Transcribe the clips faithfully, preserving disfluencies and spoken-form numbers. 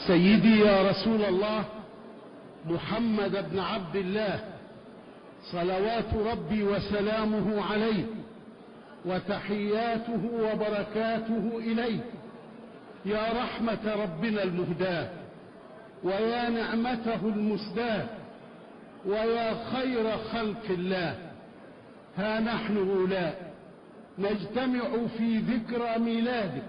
سيدي يا رسول الله محمد بن عبد الله صلوات ربي وسلامه عليه وتحياته وبركاته إليه، يا رحمة ربنا المهداة ويا نعمته المسداة ويا خير خلق الله. ها نحن هؤلاء نجتمع في ذكرى ميلادك،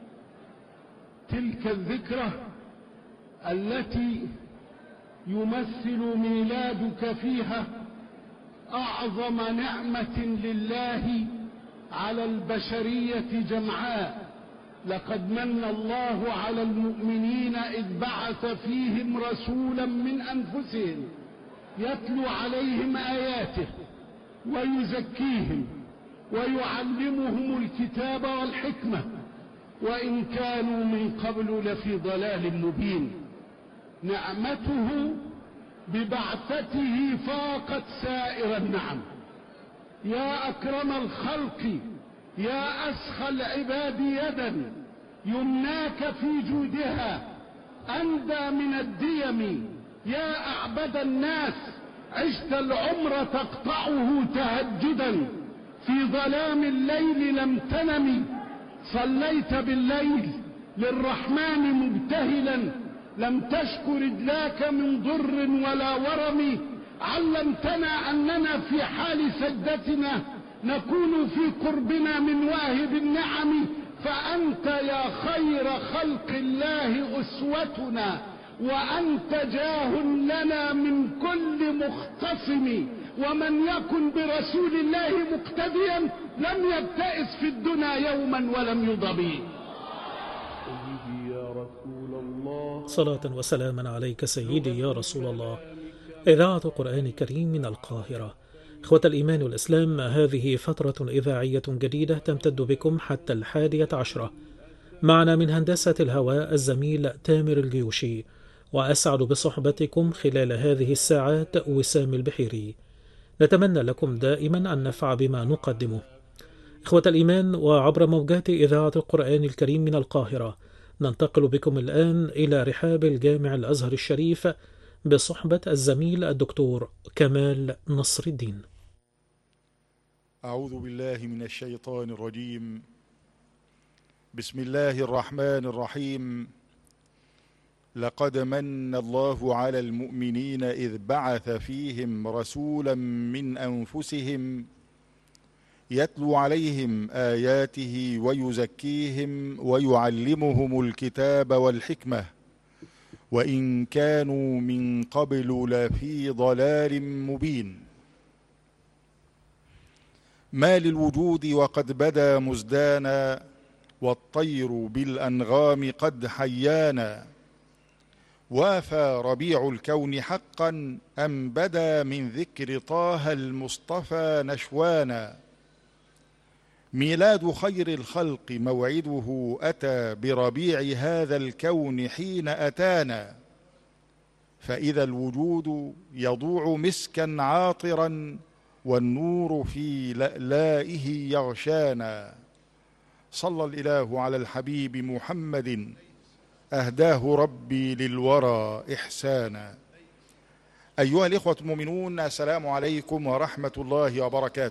تلك الذكرى التي يمثل ميلادك فيها أعظم نعمة لله على البشرية جمعاء. لقد من الله على المؤمنين إذ بعث فيهم رسولا من أنفسهم يتلو عليهم آياته ويزكيهم ويعلمهم الكتاب والحكمة وإن كانوا من قبل لفي ضلال مبين. نعمته ببعثته فاقت سائر النعم. يا أكرم الخلق، يا أسخى العباد يدا، يمناك في جودها أندى من الديم. يا أعبد الناس، عشت العمر تقطعه تهجدا، في ظلام الليل لم تنم، صليت بالليل للرحمن مبتهلا، لم تشك رجلاك من ضر ولا ورم. علمتنا أننا في حال سجدتنا نكون في قربنا من واهب النعم، فأنت يا خير خلق الله أسوتنا، وأنت جاه لنا من كل مختصم. ومن يكن برسول الله مقتديا لم يبتئس في الدنيا يوما ولم يضبي. صلاة وسلاما عليك سيدي يا رسول الله. إذاعة القرآن الكريم من القاهرة. إخوة الإيمان والإسلام، هذه فترة إذاعية جديدة تمتد بكم حتى الحادية عشرة. معنا من هندسة الهواء الزميل تامر الجيوشي، وأسعد بصحبتكم خلال هذه الساعات وسام البحيري. نتمنى لكم دائما النفع بما نقدمه. إخوة الإيمان، وعبر موجات إذاعة القرآن الكريم من القاهرة ننتقل بكم الآن إلى رحاب الجامع الأزهر الشريف بصحبة الزميل الدكتور كمال نصر الدين. أعوذ بالله من الشيطان الرجيم. بسم الله الرحمن الرحيم. لقد من الله على المؤمنين إذ بعث فيهم رسولا من أنفسهم يتلو عليهم آياته ويزكيهم ويعلمهم الكتاب والحكمة وإن كانوا من قبل لفي ضلال مبين. ما للوجود وقد بدا مزدانا، والطير بالأنغام قد حيانا. وافى ربيع الكون حقا أم بدا من ذكر طه المصطفى نشوانا. ميلاد خير الخلق موعده أتى بربيع هذا الكون حين أتانا. فإذا الوجود يضوع مسكا عاطرا والنور في لألائه يغشانا. صلى الإله على الحبيب محمد أهداه ربي للورى إحسانا. أيها الإخوة المؤمنون، السلام عليكم ورحمة الله وبركاته.